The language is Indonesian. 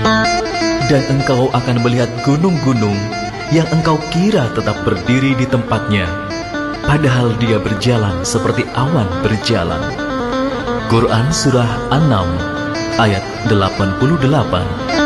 Dan engkau akan melihat gunung-gunung yang engkau kira tetap berdiri di tempatnya, padahal dia berjalan seperti awan berjalan. Quran Surah An-Naml ayat 88.